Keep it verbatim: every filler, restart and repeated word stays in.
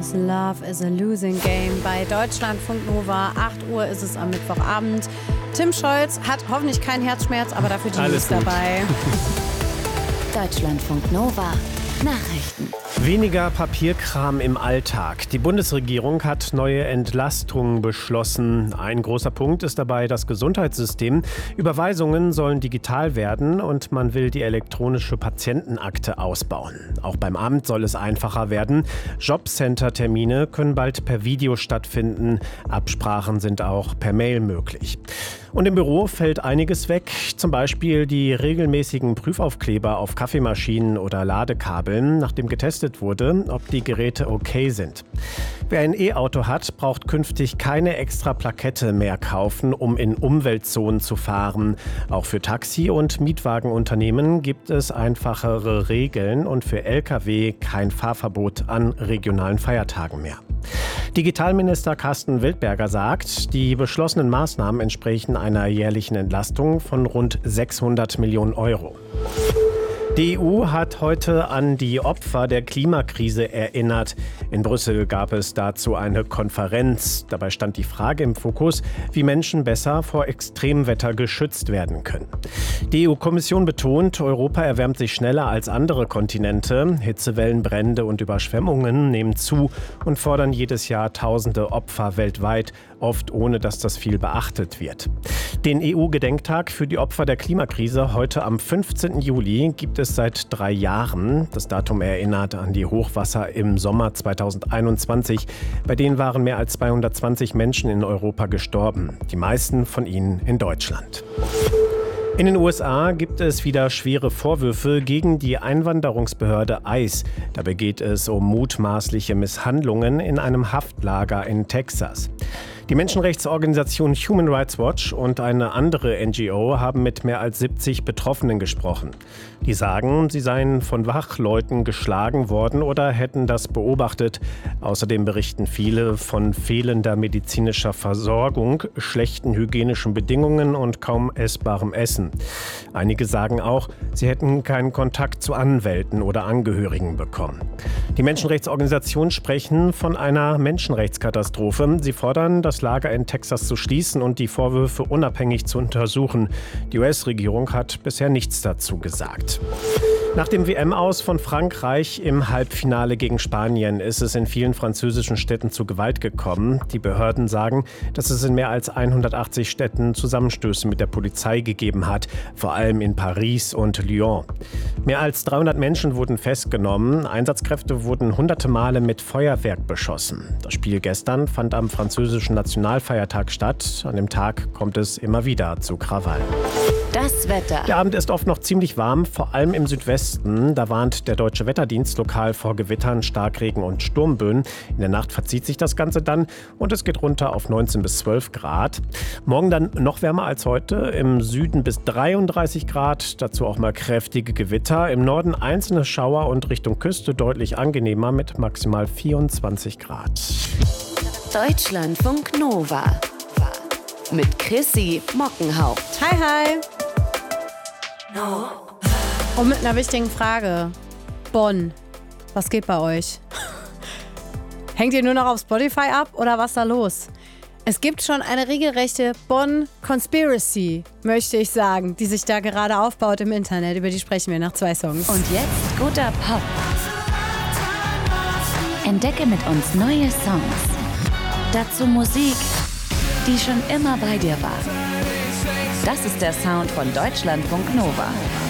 Doors, Love is a Losing Game bei Deutschlandfunk Nova. acht Uhr ist es am Mittwochabend. Tim Scholz hat hoffentlich keinen Herzschmerz, aber dafür die News dabei. Deutschlandfunk Nova. Nachrichten. Weniger Papierkram im Alltag. Die Bundesregierung hat neue Entlastungen beschlossen. Ein großer Punkt ist dabei das Gesundheitssystem. Überweisungen sollen digital werden und man will die elektronische Patientenakte ausbauen. Auch beim Amt soll es einfacher werden. Jobcenter-Termine können bald per Video stattfinden. Absprachen sind auch per Mail möglich. Und im Büro fällt einiges weg, zum Beispiel die regelmäßigen Prüfaufkleber auf Kaffeemaschinen oder Ladekabeln, nachdem getestet wurde, ob die Geräte okay sind. Wer ein E-Auto hat, braucht künftig keine extra Plakette mehr kaufen, um in Umweltzonen zu fahren. Auch für Taxi- und Mietwagenunternehmen gibt es einfachere Regeln und für L K W kein Fahrverbot an regionalen Feiertagen mehr. Digitalminister Carsten Wildberger sagt, die beschlossenen Maßnahmen entsprechen einer jährlichen Entlastung von rund sechshundert Millionen Euro. Die E U hat heute an die Opfer der Klimakrise erinnert. In Brüssel gab es dazu eine Konferenz. Dabei stand die Frage im Fokus, wie Menschen besser vor Extremwetter geschützt werden können. Die E U-Kommission betont, Europa erwärmt sich schneller als andere Kontinente. Hitzewellen, Brände und Überschwemmungen nehmen zu und fordern jedes Jahr tausende Opfer weltweit, oft ohne dass das viel beachtet wird. Den E U-Gedenktag für die Opfer der Klimakrise heute am fünfzehnten Juli gibt es seit drei Jahren. Das Datum erinnert an die Hochwasser im Sommer zweitausendeinundzwanzig. Bei denen waren mehr als zweihundertzwanzig Menschen in Europa gestorben. Die meisten von ihnen in Deutschland. In den U S A gibt es wieder schwere Vorwürfe gegen die Einwanderungsbehörde ICE. Dabei geht es um mutmaßliche Misshandlungen in einem Haftlager in Texas. Die Menschenrechtsorganisation Human Rights Watch und eine andere N G O haben mit mehr als siebzig Betroffenen gesprochen. Die sagen, sie seien von Wachleuten geschlagen worden oder hätten das beobachtet. Außerdem berichten viele von fehlender medizinischer Versorgung, schlechten hygienischen Bedingungen und kaum essbarem Essen. Einige sagen auch, sie hätten keinen Kontakt zu Anwälten oder Angehörigen bekommen. Die Menschenrechtsorganisationen sprechen von einer Menschenrechtskatastrophe. Sie fordern, das Lager in Texas zu schließen und die Vorwürfe unabhängig zu untersuchen. Die U S-Regierung hat bisher nichts dazu gesagt. Nach dem W M-Aus von Frankreich im Halbfinale gegen Spanien ist es in vielen französischen Städten zu Gewalt gekommen. Die Behörden sagen, dass es in mehr als hundertachtzig Städten Zusammenstöße mit der Polizei gegeben hat, vor allem in Paris und Lyon. Mehr als dreihundert Menschen wurden festgenommen. Einsatzkräfte wurden hunderte Male mit Feuerwerk beschossen. Das Spiel gestern fand am französischen Nationalfeiertag statt. An dem Tag kommt es immer wieder zu Krawallen. Das Wetter. Der Abend ist oft noch ziemlich warm, vor allem im Südwesten. Da warnt der Deutsche Wetterdienst lokal vor Gewittern, Starkregen und Sturmböen. In der Nacht verzieht sich das Ganze dann und es geht runter auf neunzehn bis zwölf Grad. Morgen dann noch wärmer als heute, im Süden bis dreiunddreißig Grad, dazu auch mal kräftige Gewitter. Im Norden einzelne Schauer und Richtung Küste deutlich angenehmer mit maximal vierundzwanzig Grad. Deutschlandfunk Nova mit Chrissy Mockenhaupt. Hi, hi. Und mit einer wichtigen Frage. Bonn, was geht bei euch? Hängt ihr nur noch auf Spotify ab oder was ist da los? Es gibt schon eine regelrechte Bonn-Conspiracy, möchte ich sagen, die sich da gerade aufbaut im Internet. Über die sprechen wir nach zwei Songs. Und jetzt guter Pop. Entdecke mit uns neue Songs. Dazu Musik, die schon immer bei dir war. Das ist der Sound von Deutschlandfunk Nova.